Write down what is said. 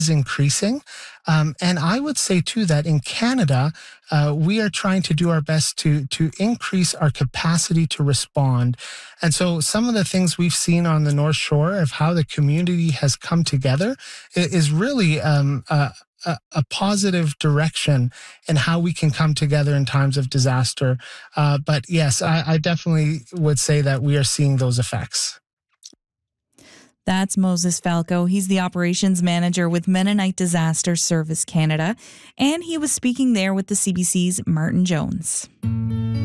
increasing. And I would say, too, that in Canada, we are trying to do our best to increase our capacity to respond. And so some of the things we've seen on the North Shore of how the community has come together is really a positive direction in how we can come together in times of disaster. But yes, I definitely would say that we are seeing those effects. That's Moses Falco. He's the operations manager with Mennonite Disaster Service Canada, and he was speaking there with the CBC's Martin Jones.